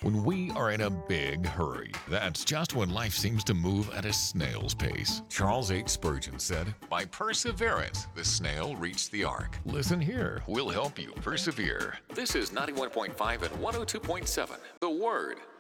when we are in a big hurry. That's just when life seems to move at a snail's pace. Charles H. Spurgeon said, "By perseverance, the snail reached the ark." Listen here, we'll help you persevere. This is 91.5 and 102.7, The Word.